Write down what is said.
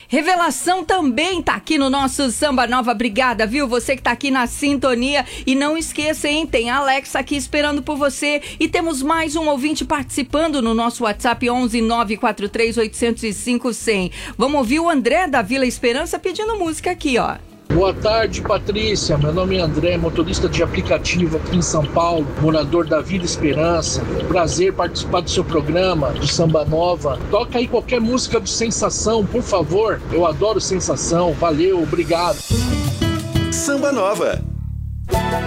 Revelação também tá aqui no nosso Samba Nova. Obrigada, viu? Você que tá aqui na sintonia. E não esqueça, hein? Tem a Alexa aqui esperando por você. E temos mais um ouvinte participando no nosso WhatsApp 11 943 805 100. Vamos ouvir o André da Vila Esperança pedindo música aqui, ó. Boa tarde, Patrícia. Meu nome é André, motorista de aplicativo aqui em São Paulo, morador da Vila Esperança. Prazer participar do seu programa de Samba Nova. Toca aí qualquer música do Sensação, por favor. Eu adoro Sensação. Valeu, obrigado. Samba Nova.